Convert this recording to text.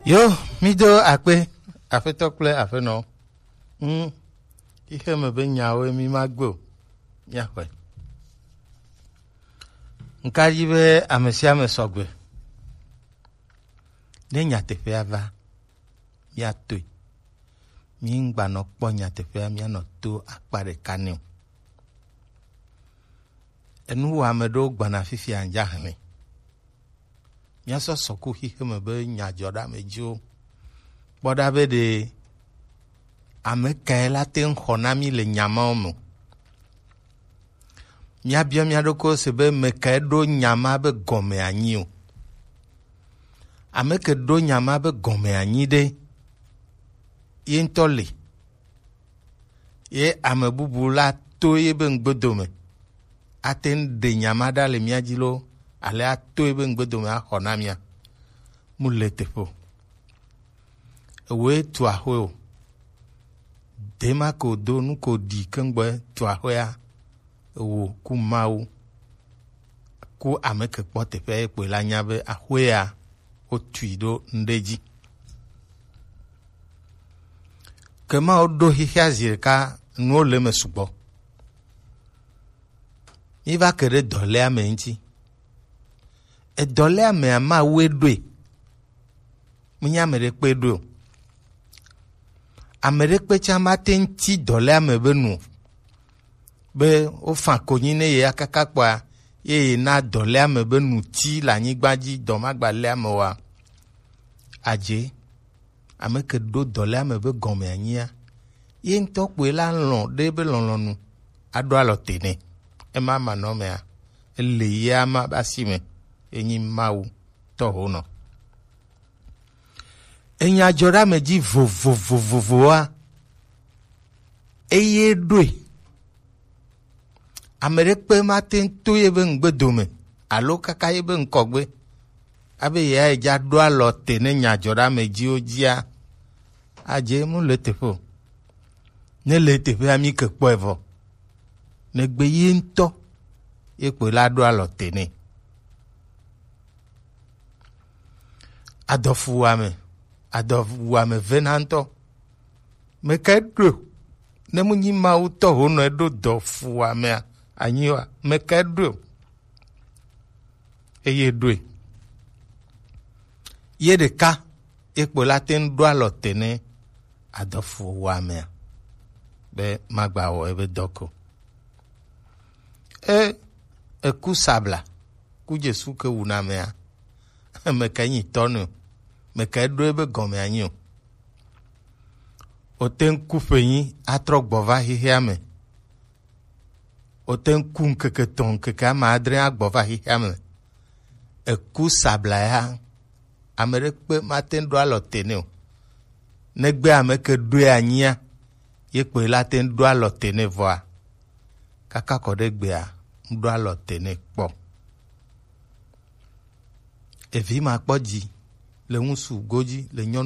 Yo, mido akpe, afe tokple afe no. Ihe mebe nyawe mi magbo. Nyakwe. Nkaribe amesia mesogwe. Ne nyatefe ava. Ya toi. Mi ngba no kpo nyatefe mi no to akpare kaneo. Enu wa medo gbana fifi anja hane. Mia so soku hihe mebe nya joda mejo. Boda be de ameka la ten khonami le nyama omo. Mia bia mia doko sebe meka do nyama be gome anyi o. Ameka do nyama be gome anyi de. Ye ntole. Ye amebubu la to ye be ngbodome. Aten de nyama da le mia jilo. Ale ato ebe ngbedo a khonamia muletefo ewe tu ahwe dema ko do nu ko di kengbe tu ahwe a wo ku mau ku ameke pote pe pe la nyabe ahwe a o tuido ndeji kema odo hihia zirka nu ole mesugbo iva kere dole amenji edole ame ama wedwe munya amerekpe do amerekpe chama tenti dole ame benu be ofa konyine ye akaka kwa ye na dole ame benu ti la nyigbaji domagba le ame wa aje ameke do dole ame be gome anyia ye ntokwe la lon de be lonlonu ado alotene e mama no me a ele ya ma basime enyi mau tohono enya jora meji vovovovovoa eye doi amerekpe maten to yebe ngbedome alo kaka yebe nkogbe abe ya eja do alo tene nya jora meji ojia aje mu letefo ne letefe ami ke po evo ne gbe yi nto epe la do alo tene adofuwame venanto mekedro ne munyi mauto hono edo dofuwame anyiwa mekedro eye dwe yedeka ekpola ten do alotene adofuwame be magbawo ebe doko eku sabla ku Jesu ke wuname a mekanyi tonu mekedro ebe gome anyo oten kufenyi atrogbova hihiame oten kun keketon keke ama adre agbova hihiame eku sabla ya amerekpe maten do alotene o negbe ameke do anyia yekpe la ten do alotene voa kaka kodegbe a do alotene kpo evi ma kpoji le unsu goji le nyɔnu